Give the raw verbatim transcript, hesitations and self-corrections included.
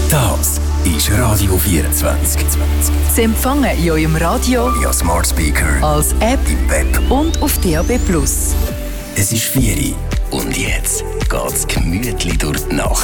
Das ist Radio vierundzwanzig. Sie empfangen in eurem Radio, via Smart Speaker, als App im Web und auf D A B plus. Es ist vier Uhr und jetzt geht's gemütlich durch die Nacht.